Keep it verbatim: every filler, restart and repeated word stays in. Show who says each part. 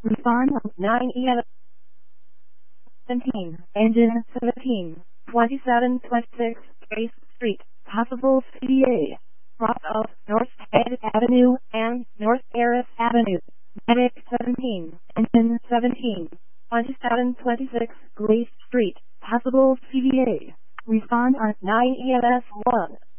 Speaker 1: Respond on nine E L seventeen, engine seventeen, twenty-seven twenty-six, Grace Street, possible C D A. Cross of North Head Avenue and North Harris Avenue. Medic seventeen, engine seventeen, twenty-seven twenty-six, Grace Street, possible C D A. Respond on nine E L S one.